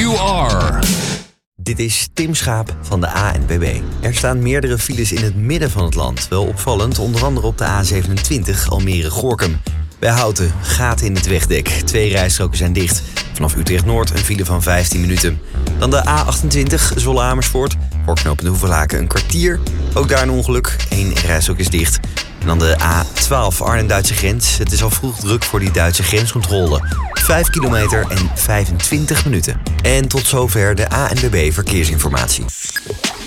you are. Dit is Tim Schaap van de ANWB. Er staan meerdere files in het midden van het land. Wel opvallend, onder andere op de A27 Almere-Gorinchem. Bij Houten, gaten in het wegdek. 2 rijstroken zijn dicht. Vanaf Utrecht-Noord een file van 15 minuten. Dan de A28 Zwolle-Amersfoort. Voor knooppunt Hoevelaken een kwartier. Ook daar een ongeluk. 1 rijstrook is dicht. En dan de A12 Arnhem-Duitse grens. Het is al vroeg druk voor die Duitse grenscontrole. 5 kilometer en 25 minuten. En tot zover de ANWB Verkeersinformatie.